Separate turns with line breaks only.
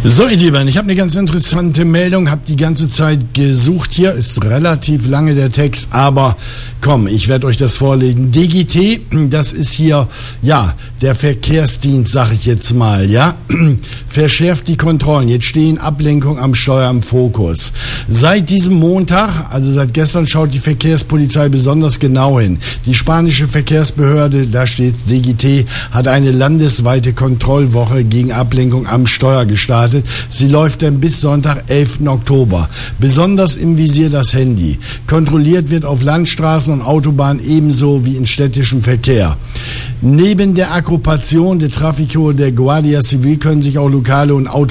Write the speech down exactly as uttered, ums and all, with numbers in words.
So, ihr Lieben, ich habe eine ganz interessante Meldung, habe die ganze Zeit gesucht. Hier ist relativ lange der Text, aber komm, ich werde euch das vorlegen. D G T, das ist hier, ja, der Verkehrsdienst, sag ich jetzt mal, ja, verschärft die Kontrollen. Jetzt stehen Ablenkung am Steuer im Fokus. Seit diesem Montag, also seit gestern, schaut die Verkehrspolizei besonders genau hin. Die spanische Verkehrsbehörde, da steht D G T, hat eine landesweite Kontrollwoche gegen Ablenkung am Steuer gestartet. Sie läuft dann bis Sonntag, elften Oktober. Besonders im Visier das Handy. Kontrolliert wird auf Landstraßen und Autobahnen ebenso wie in städtischem Verkehr. Neben der Aggregation der Traffico der Guardia Civil können sich auch lokale und Auto